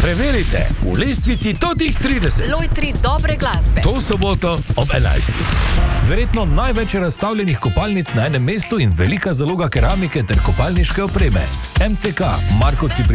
Preverite v lestvici totih 30. Lojtri dobre glasbe. To soboto ob 11. Verjetno največ razstavljenih kopalnic na enem mestu in velika zaloga keramike ter kopalniške opreme. MCK, Markovci pri